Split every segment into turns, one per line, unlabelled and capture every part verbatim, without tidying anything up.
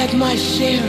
had my share.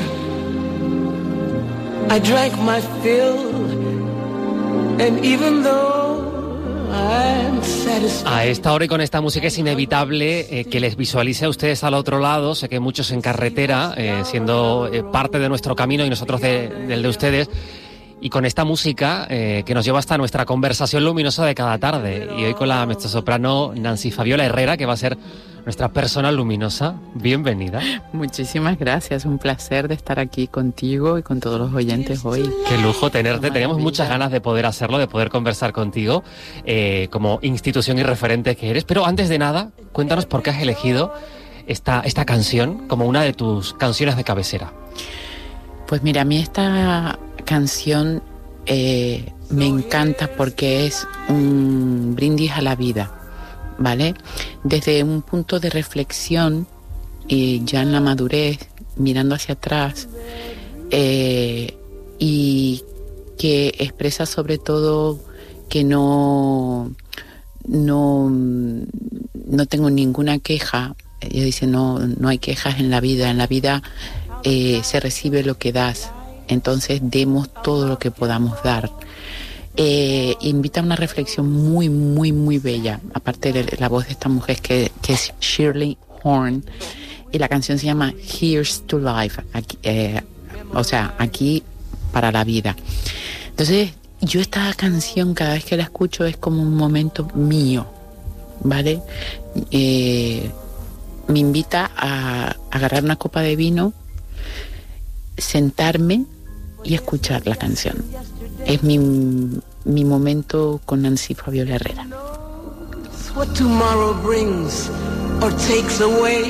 I drank my fill. And even though I'm satisfied.
A esta hora y con esta música es inevitable eh, que les visualice a ustedes al otro lado. Sé que muchos en carretera, eh, siendo eh, parte de nuestro camino y nosotros de, del de ustedes. Y con esta música eh, que nos lleva hasta nuestra conversación luminosa de cada tarde. Y hoy con la mezzosoprano Nancy Fabiola Herrera, que va a ser nuestra persona luminosa. Bienvenida.
Muchísimas gracias, un placer de estar aquí contigo y con todos los oyentes hoy.
Qué lujo tenerte, teníamos muchas ganas de poder hacerlo, de poder conversar contigo eh, como institución y referente que eres. Pero antes de nada, cuéntanos por qué has elegido esta, esta canción como una de tus canciones de cabecera.
Pues mira, a mí esta canción eh, me encanta porque es un brindis a la vida, ¿vale? Desde un punto de reflexión y ya en la madurez, mirando hacia atrás, eh, y que expresa sobre todo que no, no, no tengo ninguna queja. Ella dice, no, no hay quejas en la vida, en la vida eh, se recibe lo que das. Entonces demos todo lo que podamos dar. Eh, invita a una reflexión muy, muy, muy bella, aparte de la voz de esta mujer que, que es Shirley Horn, y la canción se llama Here's to Life, aquí, eh, o sea, aquí para la vida. Entonces, yo esta canción cada vez que la escucho es como un momento mío, ¿vale? Eh, me invita a agarrar una copa de vino, sentarme y escuchar la canción. Es mi, mi momento con Nancy Fabiola Herrera.
What tomorrow brings or takes away.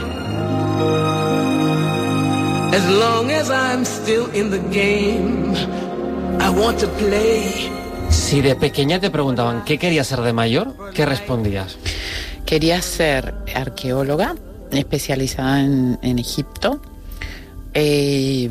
As long as I'm still in the game, I want to play.
Si de pequeña te preguntaban qué querías ser de mayor, ¿qué respondías?
Quería ser arqueóloga especializada en, en Egipto. Eh,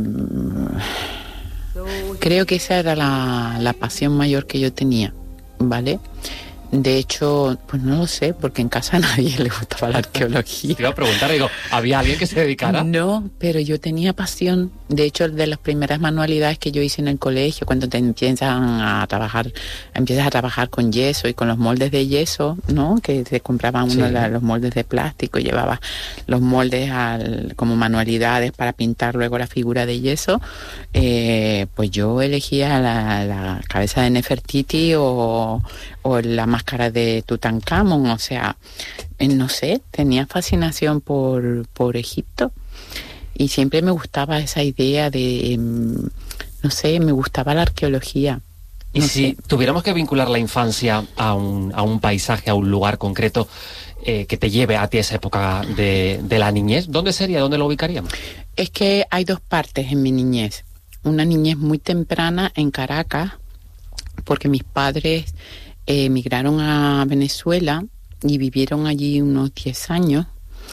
creo que esa era la, la pasión mayor que yo tenía, ¿vale? De hecho, pues no lo sé, porque en casa a nadie le gustaba la arqueología.
Te iba a preguntar, digo, ¿había alguien que se dedicara?
No, pero yo tenía pasión. De hecho, de las primeras manualidades que yo hice en el colegio, cuando te empiezan a trabajar, empiezas a trabajar con yeso y con los moldes de yeso, ¿no? Que te compraban uno sí. de los moldes de plástico, llevabas los moldes al, como manualidades para pintar luego la figura de yeso. Eh, pues yo elegía la, la cabeza de Nefertiti o, o la máscara de Tutankamón, o sea, no sé, tenía fascinación por, por Egipto y siempre me gustaba esa idea de, no sé, me gustaba la arqueología.
Y
no
si
sé.
tuviéramos que vincular la infancia a un, a un paisaje, a un lugar concreto eh, que te lleve a ti a esa época de, de la niñez, ¿dónde sería? ¿Dónde lo ubicaríamos?
Es que hay dos partes en mi niñez. Una niñez muy temprana en Caracas, porque mis padres eh, emigraron a Venezuela y vivieron allí unos diez años.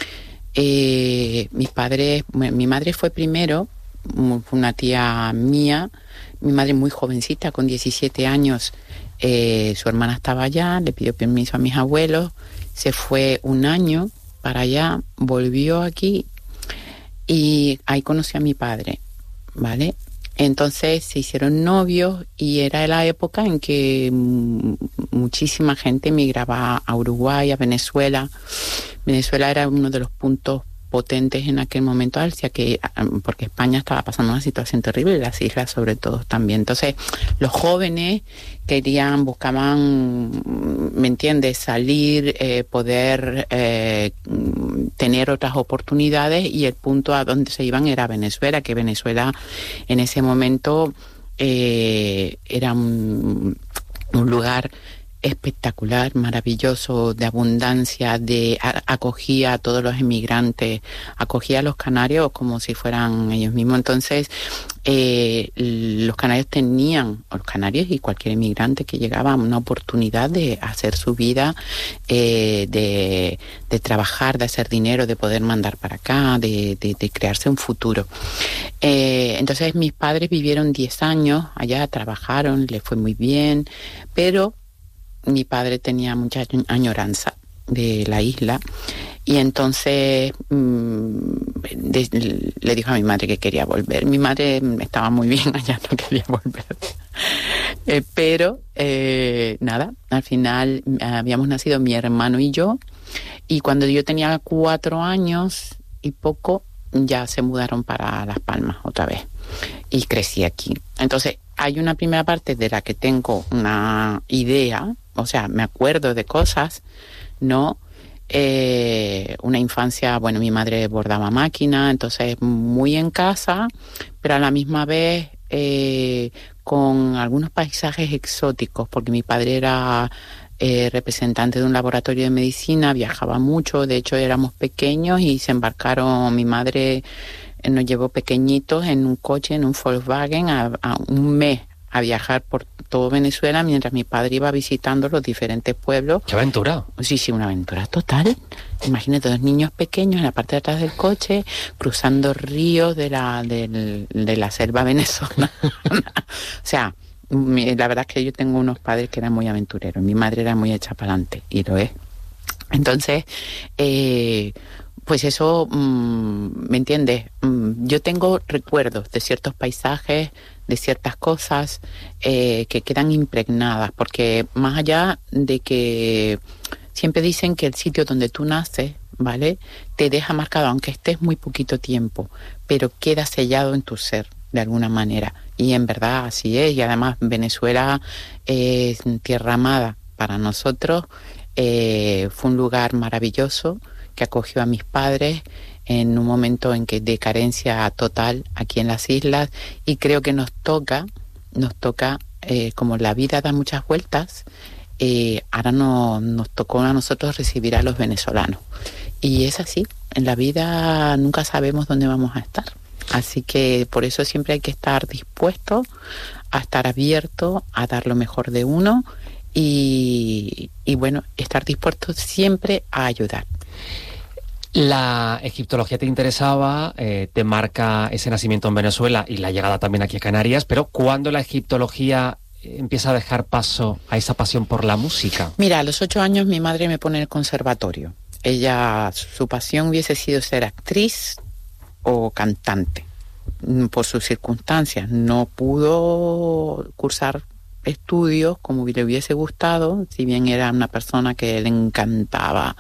Eh, mis padres, mi madre fue primero, fue una tía mía, mi madre muy jovencita, con diecisiete años, eh, su hermana estaba allá, le pidió permiso a mis abuelos, se fue un año para allá, volvió aquí y ahí conocí a mi padre, ¿vale? Entonces se hicieron novios y era la época en que muchísima gente migraba a Uruguay, a Venezuela. Venezuela era uno de los puntos potentes en aquel momento, hacia que, porque España estaba pasando una situación terrible y las islas sobre todo también. Entonces los jóvenes querían, buscaban, ¿me entiendes?, salir, eh, poder eh, tener otras oportunidades, y el punto a donde se iban era Venezuela, que Venezuela en ese momento eh, era un, un lugar espectacular, maravilloso, de abundancia, de a, acogía a todos los emigrantes, acogía a los canarios como si fueran ellos mismos. Entonces eh, los canarios tenían, o los canarios y cualquier emigrante que llegaba, una oportunidad de hacer su vida, eh, de, de trabajar, de hacer dinero, de poder mandar para acá, de, de, de crearse un futuro. Eh, entonces mis padres vivieron diez años allá, trabajaron, les fue muy bien, pero mi padre tenía mucha añoranza de la isla y entonces mmm, de, le dijo a mi madre que quería volver. Mi madre estaba muy bien allá, no quería volver. Eh, pero, eh, nada, al final habíamos nacido mi hermano y yo, y cuando yo tenía cuatro años y poco, ya se mudaron para Las Palmas otra vez, y crecí aquí. Entonces, hay una primera parte de la que tengo una idea, o sea, me acuerdo de cosas, ¿no? Eh, una infancia, bueno, mi madre bordaba máquina, entonces muy en casa, pero a la misma vez eh, con algunos paisajes exóticos, porque mi padre era eh, representante de un laboratorio de medicina, viajaba mucho, de hecho éramos pequeños y se embarcaron, mi madre eh, nos llevó pequeñitos en un coche, en un Volkswagen, a, a un mes a viajar por todo Venezuela mientras mi padre iba visitando los diferentes pueblos.
¡Qué aventura!
Sí, sí, una aventura total. Imagínate, dos niños pequeños en la parte de atrás del coche, cruzando ríos de la, de, de la selva venezolana. O sea, mi, la verdad es que yo tengo unos padres que eran muy aventureros. Mi madre era muy hecha para adelante, y lo es. Entonces, eh, pues eso, mmm, ¿me entiendes? Mm, yo tengo recuerdos de ciertos paisajes, de ciertas cosas eh, que quedan impregnadas, porque más allá de que siempre dicen que el sitio donde tú naces, ¿vale?, te deja marcado, aunque estés muy poquito tiempo, pero queda sellado en tu ser, de alguna manera. Y en verdad así es, y además Venezuela es tierra amada para nosotros, eh, fue un lugar maravilloso que acogió a mis padres en un momento en que de carencia total aquí en las islas, y creo que nos toca, nos toca, eh, como la vida da muchas vueltas, eh, ahora no, nos tocó a nosotros recibir a los venezolanos. Y es así, en la vida nunca sabemos dónde vamos a estar. Así que por eso siempre hay que estar dispuesto a estar abierto, a dar lo mejor de uno y, y bueno, estar dispuesto siempre a ayudar.
La egiptología te interesaba, eh, te marca ese nacimiento en Venezuela y la llegada también aquí a Canarias, pero ¿cuándo la egiptología empieza a dejar paso a esa pasión por la música?
Mira, a los ocho años mi madre me pone en el conservatorio. Ella, su pasión hubiese sido ser actriz o cantante. Por sus circunstancias no pudo cursar estudios como le hubiese gustado, si bien era una persona que le encantaba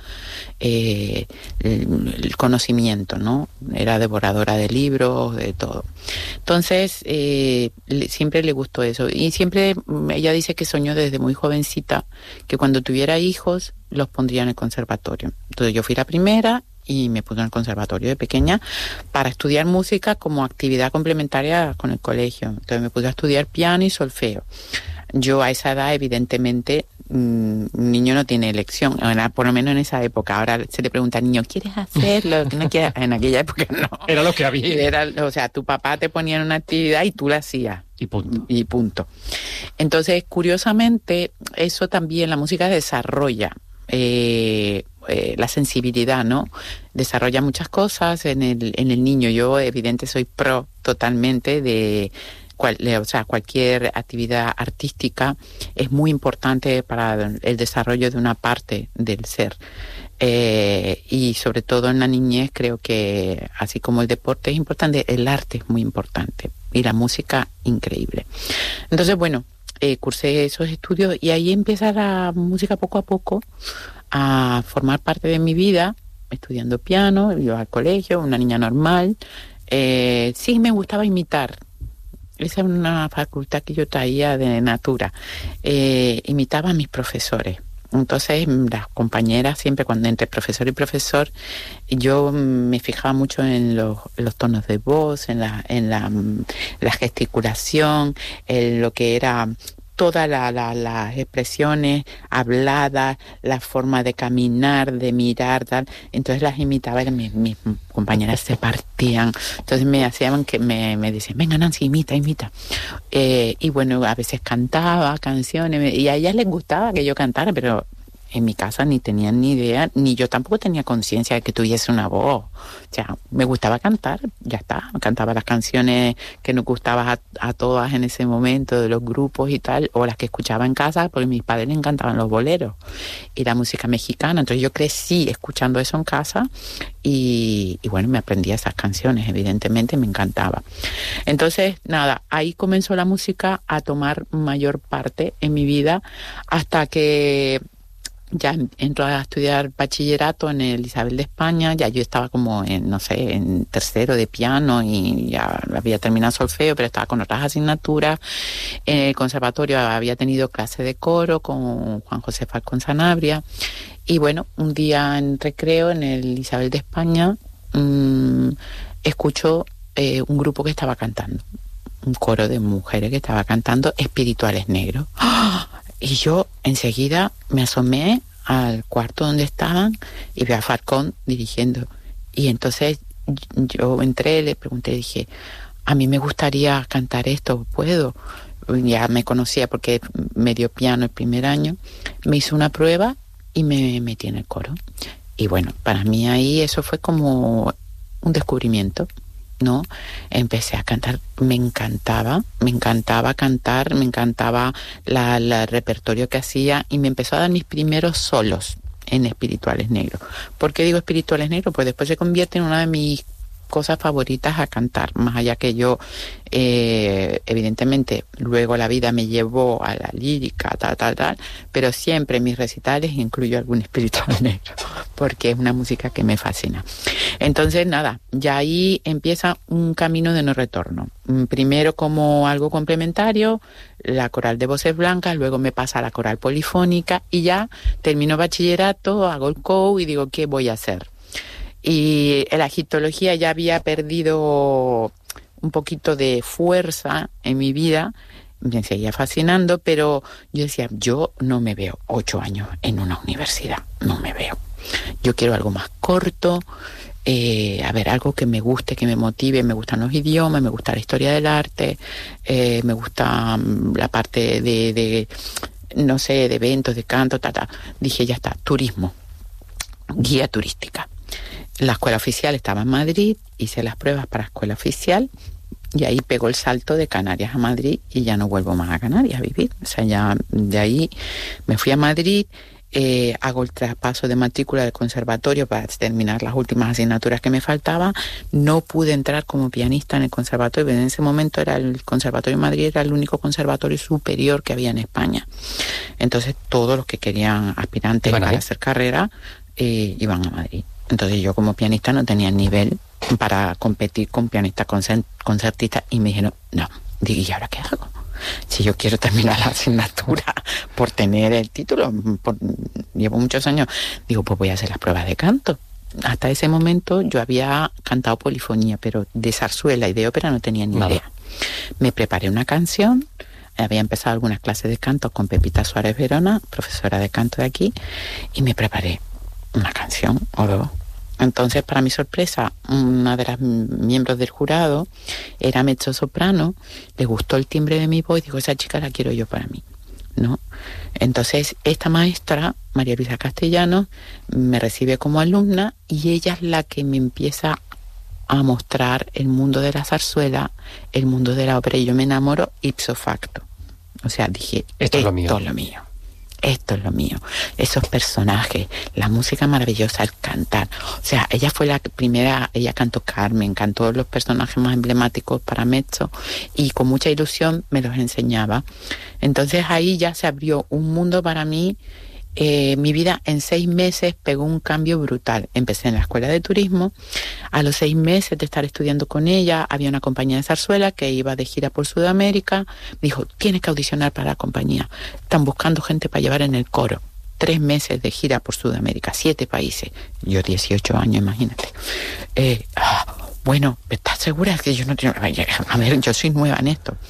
eh, el, el conocimiento, ¿no? Era devoradora de libros, de todo. Entonces, eh, le, siempre le gustó eso. Y siempre, ella dice que soñó desde muy jovencita que cuando tuviera hijos los pondría en el conservatorio. Entonces yo fui la primera y me puse en el conservatorio de pequeña para estudiar música como actividad complementaria con el colegio. Entonces me puse a estudiar piano y solfeo. Yo a esa edad, evidentemente, un niño no tiene elección, por lo menos en esa época. Ahora se le pregunta al niño, ¿quieres hacerlo? ¿No quieres? En aquella época no.
Era lo que había.
Era, o sea, tu papá te ponía en una actividad y tú la hacías.
Y punto.
Y punto. Entonces, curiosamente, eso también, la música desarrolla eh, eh, la sensibilidad, ¿no? Desarrolla muchas cosas en el, en el niño. Yo, evidente, soy pro totalmente de... Cual, o sea, cualquier actividad artística es muy importante para el desarrollo de una parte del ser. Eh, y sobre todo en la niñez creo que, así como el deporte es importante, el arte es muy importante. Y la música, increíble. Entonces, bueno, eh, cursé esos estudios y ahí empieza la música poco a poco a formar parte de mi vida, estudiando piano, iba al colegio, una niña normal. Eh, sí me gustaba imitar. Esa es una facultad que yo traía de natura. Eh, imitaba a mis profesores. Entonces, las compañeras, siempre cuando entre profesor y profesor, yo me fijaba mucho en los, en los tonos de voz, en la, en la, la gesticulación, en lo que era todas la, la, las expresiones habladas, la forma de caminar, de mirar, tal. Entonces las imitaba y mis, mis compañeras se partían. Entonces me hacían que me, me decían, venga Nancy, imita, imita. Eh, y bueno, a veces cantaba canciones y a ellas les gustaba que yo cantara, pero en mi casa ni tenían ni idea, ni yo tampoco tenía conciencia de que tuviese una voz. O sea, me gustaba cantar, ya está. Cantaba las canciones que nos gustaban a, a todas en ese momento, de los grupos y tal, o las que escuchaba en casa, porque a mis padres les encantaban los boleros y la música mexicana. Entonces yo crecí escuchando eso en casa y, y bueno, me aprendía esas canciones, evidentemente, me encantaba. Entonces, nada, ahí comenzó la música a tomar mayor parte en mi vida hasta que ya entro a estudiar bachillerato en el Isabel de España. Ya yo estaba como en, no sé, en tercero de piano y ya había terminado solfeo, pero estaba con otras asignaturas. En el conservatorio había tenido clase de coro con Juan José Falcón Sanabria. Y bueno, un día en recreo en el Isabel de España mmm, escucho eh, un grupo que estaba cantando, un coro de mujeres que estaba cantando Espirituales Negros. ¡Oh! Y yo enseguida me asomé al cuarto donde estaban y vi a Falcón dirigiendo. Y entonces yo entré, le pregunté, dije, a mí me gustaría cantar esto, ¿puedo? Ya me conocía porque me dio piano el primer año. Me hizo una prueba y me metí en el coro. Y bueno, para mí ahí eso fue como un descubrimiento, ¿no? Empecé a cantar, me encantaba, me encantaba cantar, me encantaba la, la el repertorio que hacía y me empezó a dar mis primeros solos en Espirituales Negros. ¿Por qué digo Espirituales Negros? Pues después se convierte en una de mis cosas favoritas a cantar, más allá que yo, eh, evidentemente, luego la vida me llevó a la lírica, tal, tal, tal, pero siempre en mis recitales incluyo algún espiritual negro, porque es una música que me fascina. Entonces, nada, ya ahí empieza un camino de no retorno. Primero como algo complementario, la coral de voces blancas, luego me pasa a la coral polifónica y ya termino bachillerato, hago el C O U y digo, ¿qué voy a hacer? Y la egiptología ya había perdido un poquito de fuerza en mi vida, me seguía fascinando, pero yo decía, yo no me veo ocho años en una universidad, no me veo. Yo quiero algo más corto, eh, a ver, algo que me guste, que me motive. Me gustan los idiomas, me gusta la historia del arte, eh, me gusta um, la parte de, de, no sé, de eventos, de canto, ta, ta. Dije, ya está, turismo, guía turística. La escuela oficial estaba en Madrid, hice las pruebas para escuela oficial y ahí pegó el salto de Canarias a Madrid y ya no vuelvo más a Canarias a vivir. O sea, ya de ahí me fui a Madrid, eh, hago el traspaso de matrícula del conservatorio para terminar las últimas asignaturas que me faltaban. No pude entrar como pianista en el conservatorio, pero en ese momento era el conservatorio de Madrid, era el único conservatorio superior que había en España. Entonces todos los que querían aspirantes para hacer carrera eh, iban a Madrid. Entonces yo como pianista no tenía nivel para competir con pianistas concertistas y me dijeron, no, digo, ¿y ahora qué hago? Si yo quiero terminar la asignatura por tener el título, por, llevo muchos años, digo, pues voy a hacer las pruebas de canto. Hasta ese momento yo había cantado polifonía, pero de zarzuela y de ópera no tenía ni Nada. idea. Me preparé una canción, había empezado algunas clases de canto con Pepita Suárez Verona, profesora de canto de aquí, y me preparé una canción o dos. Entonces, para mi sorpresa, una de las miembros del jurado era mezzosoprano, le gustó el timbre de mi voz y dijo, esa chica la quiero yo para mí, ¿no? Entonces, esta maestra, María Luisa Castellanos, me recibe como alumna y ella es la que me empieza a mostrar el mundo de la zarzuela, el mundo de la ópera, y yo me enamoro ipso facto. O sea, dije, esto, esto es lo mío. Lo mío. Esto es lo mío, esos personajes, la música maravillosa, el cantar. O sea, ella fue la primera, ella cantó Carmen, cantó los personajes más emblemáticos para mezzo y con mucha ilusión me los enseñaba. Entonces ahí ya se abrió un mundo para mí. Eh, mi vida en seis meses pegó un cambio brutal. Empecé en la escuela de turismo. A los seis meses de estar estudiando con ella, había una compañía de zarzuela que iba de gira por Sudamérica. Me dijo, tienes que audicionar para la compañía. Están buscando gente para llevar en el coro. Tres meses de gira por Sudamérica, siete países. Yo dieciocho años, imagínate. Eh, ah, bueno, ¿estás segura que yo no tengo... A ver, yo soy nueva en esto.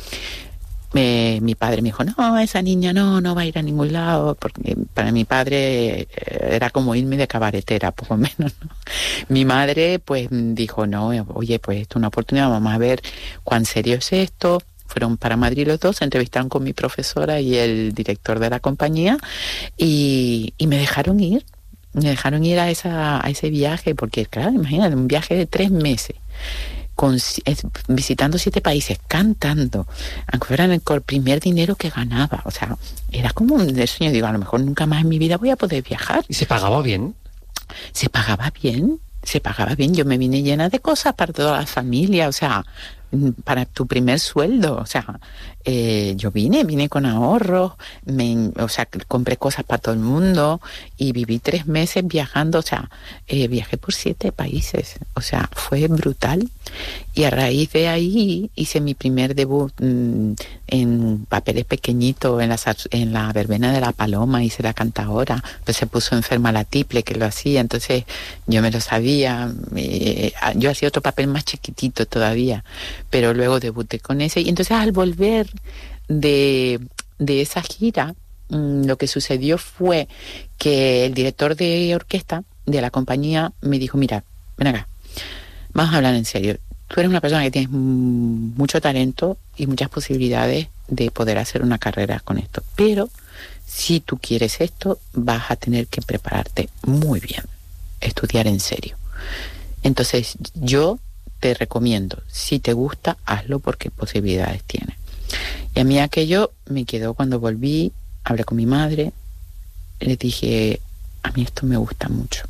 Me, mi padre me dijo, no, esa niña no, no va a ir a ningún lado, porque para mi padre era como irme de cabaretera, poco menos, ¿no? Mi madre, pues, dijo, no, oye, pues esto es una oportunidad, vamos a ver cuán serio es esto. fueron para Madrid los dos, se entrevistaron con mi profesora y el director de la compañía y, y me dejaron ir, me dejaron ir a, esa, a ese viaje, porque claro, imagínate, un viaje de tres meses. Con, es, visitando siete países, cantando, aunque fuera el primer dinero que ganaba, o sea, era como un sueño, digo, a lo mejor nunca más en mi vida voy a poder viajar.
¿Y se pagaba bien?
Se pagaba bien, se pagaba bien, yo me vine llena de cosas para toda la familia, o sea, para tu primer sueldo, o sea, eh, yo vine, vine con ahorros, me, o sea, compré cosas para todo el mundo y viví tres meses viajando, o sea, eh, viajé por siete países, o sea, fue brutal. Y a raíz de ahí hice mi primer debut mmm, en papeles pequeñitos, en la, en la verbena de la Paloma, hice la cantadora, pues se puso enferma la Tiple que lo hacía, entonces yo me lo sabía, eh, yo hacía otro papel más chiquitito todavía, pero luego debuté con ese, y entonces al volver de, de esa gira, mmm, lo que sucedió fue que el director de orquesta de la compañía me dijo, mira, ven acá, vamos a hablar en serio. Tú eres una persona que tienes mucho talento y muchas posibilidades de poder hacer una carrera con esto. Pero si tú quieres esto, vas a tener que prepararte muy bien, estudiar en serio. Entonces, yo te recomiendo, si te gusta, hazlo porque posibilidades tienes. Y a mí aquello me quedó cuando volví, hablé con mi madre, le dije, a mí esto me gusta mucho.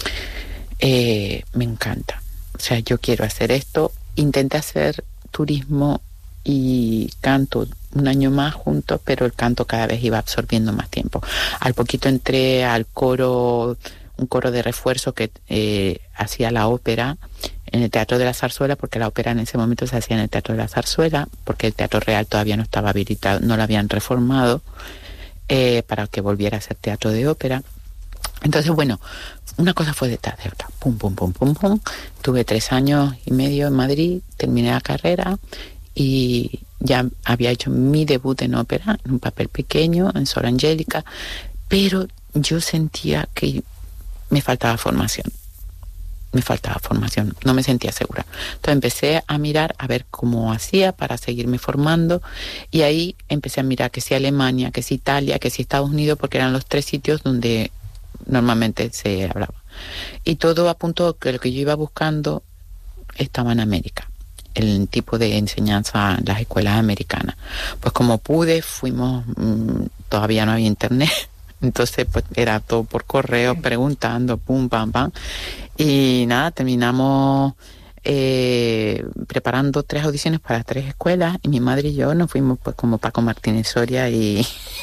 Eh, me encanta. O sea, yo quiero hacer esto. Intenté hacer turismo y canto un año más juntos, pero el canto cada vez iba absorbiendo más tiempo. Al poquito entré al coro, un coro de refuerzo que eh, hacía la ópera en el Teatro de la Zarzuela, porque la ópera en ese momento se hacía en el Teatro de la Zarzuela, porque el Teatro Real todavía no estaba habilitado, no lo habían reformado eh, para que volviera a ser teatro de ópera. Entonces, bueno, una cosa fue detrás de otra. Pum, pum, pum, pum, pum. Tuve tres años y medio en Madrid, terminé la carrera y ya había hecho mi debut en ópera, en un papel pequeño, en Sor Angélica, pero yo sentía que me faltaba formación. Me faltaba formación, no me sentía segura. Entonces empecé a mirar a ver cómo hacía para seguirme formando y ahí empecé a mirar que si Alemania, que si Italia, que si Estados Unidos, porque eran los tres sitios donde normalmente se hablaba. Y todo apuntó que lo que yo iba buscando estaba en América, el tipo de enseñanza en las escuelas americanas. Pues como pude, fuimos, mmm, todavía no había internet, entonces pues era todo por correo, preguntando, pum, pam, pam. Y nada, terminamos eh, preparando tres audiciones para tres escuelas y mi madre y yo nos fuimos pues como Paco Martínez Soria y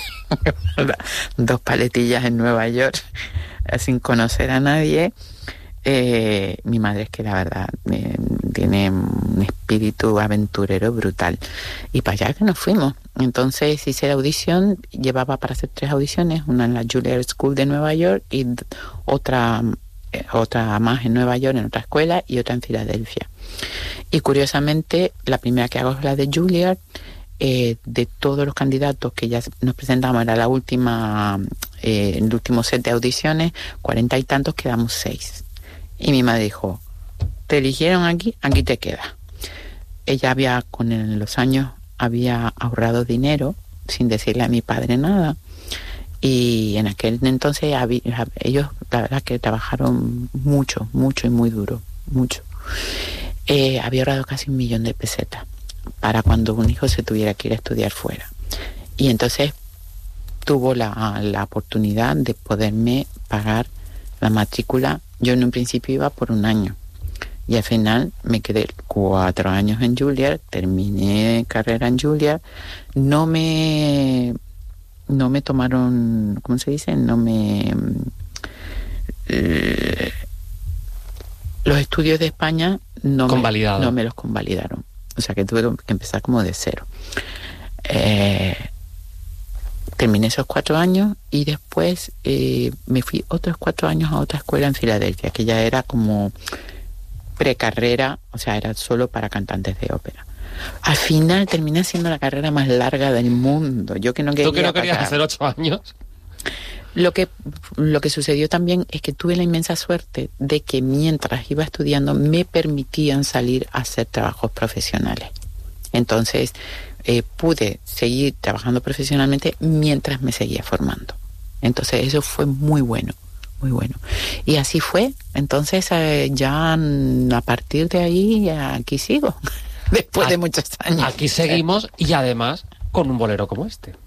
dos paletillas en Nueva York sin conocer a nadie. Eh, mi madre es que la verdad eh, tiene un espíritu aventurero brutal y para allá que nos fuimos. Entonces hice la audición, llevaba para hacer tres audiciones, una en la Juilliard School de Nueva York y otra eh, otra más en Nueva York en otra escuela y otra en Filadelfia. Y curiosamente la primera que hago es la de Juilliard. Eh, de todos los candidatos que ya nos presentamos, era la última, eh, el último set de audiciones, cuarenta y tantos, quedamos seis. Y mi madre dijo, te eligieron aquí, aquí te quedas. Ella había, con el, los años, había ahorrado dinero, sin decirle a mi padre nada. Y en aquel entonces había, ellos, la verdad que trabajaron mucho, mucho y muy duro, mucho. Eh, había ahorrado casi un millón de pesetas para cuando un hijo se tuviera que ir a estudiar fuera. Y entonces tuvo la, la oportunidad de poderme pagar la matrícula. Yo en un principio iba por un año y al final me quedé cuatro años en Juilliard, terminé carrera en Juilliard. No me no me tomaron, ¿cómo se dice? No me eh, los estudios de España no me, no me los convalidaron. O sea que tuve que empezar como de cero. Eh, terminé esos cuatro años y después eh, me fui otros cuatro años a otra escuela en Filadelfia, que ya era como precarrera, o sea, era solo para cantantes de ópera. Al final terminé haciendo la carrera más larga del mundo. Yo que no quería.
¿Tú que no querías hacer ocho años?
Lo que, lo que sucedió también es que tuve la inmensa suerte de que mientras iba estudiando me permitían salir a hacer trabajos profesionales. Entonces, eh, pude seguir trabajando profesionalmente mientras me seguía formando. Entonces eso fue muy bueno, muy bueno. Y así fue. Entonces eh, ya a partir de ahí aquí sigo, después
a,
de muchos años.
Aquí seguimos y además con un bolero como este.